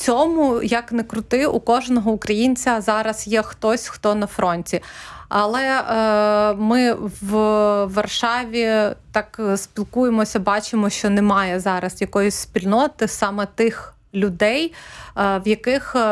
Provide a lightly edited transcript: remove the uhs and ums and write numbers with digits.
цьому, як не крути, у кожного українця зараз є хтось, хто на фронті. Але ми в Варшаві так спілкуємося, бачимо, що немає зараз якоїсь спільноти саме тих людей, в яких